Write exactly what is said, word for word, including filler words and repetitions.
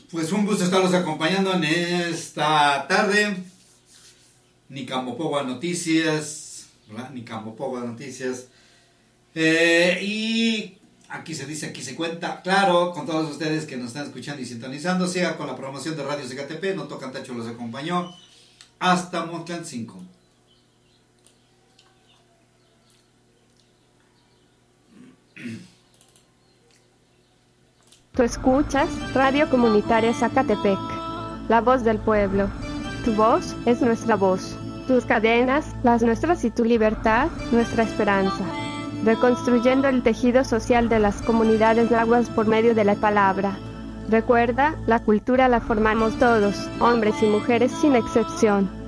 Pues un gusto estarlos acompañando en esta tarde. Nicamopogua Noticias, ¿verdad? Nicamopogua Noticias. Eh, y aquí se dice, aquí se cuenta. Claro, con todos ustedes que nos están escuchando y sintonizando, siga con la promoción de Radio Zacatepec. No Tocan Tacho los acompañó hasta Montlancinco. Tú escuchas Radio Comunitaria Zacatepec, la voz del pueblo. Tu voz es nuestra voz. Tus cadenas, las nuestras, y tu libertad, nuestra esperanza. Reconstruyendo el tejido social de las comunidades nahuas por medio de la palabra. Recuerda, la cultura la formamos todos, hombres y mujeres sin excepción.